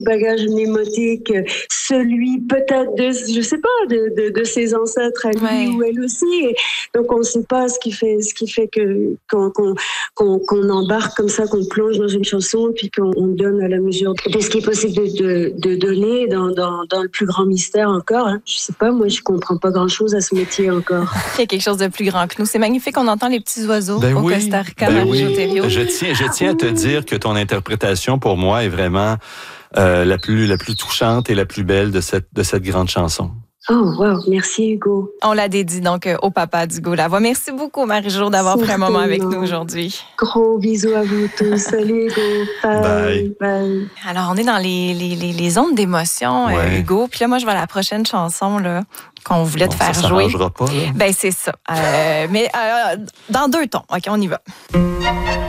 bagage mnémotique, celui peut-être je sais pas, de ses ancêtres à lui ou elle aussi. Et donc on ne sait pas ce qui fait qu'on embarque comme ça, qu'on plonge dans une chanson puis qu'on donne à la mesure de ce qui est possible de donner dans le plus grand mystère encore. Hein. Je sais pas, moi je comprends pas grand-chose à ce métier encore. Il y a quelque chose de plus grand que nous. C'est magnifique, on entend les petits oiseaux au Costa Rica, oui. Thériault. Je tiens à te dire que ton interprétation pour moi est vraiment la plus touchante et la plus belle de cette grande chanson. Oh, wow. Merci, Hugo. On la dédie donc au papa d'Hugo Lavoie. Merci beaucoup, Marie-Jo, d'avoir pris un moment avec nous aujourd'hui. Gros bisous à vous tous. Salut, Hugo. Bye. Bye. Alors, on est dans les ondes d'émotion, Hugo. Puis là, moi, je vais à la prochaine chanson là, qu'on voulait te faire jouer. Ça pas, là. Ben, c'est ça. Mais dans 2 tons. OK, on y va.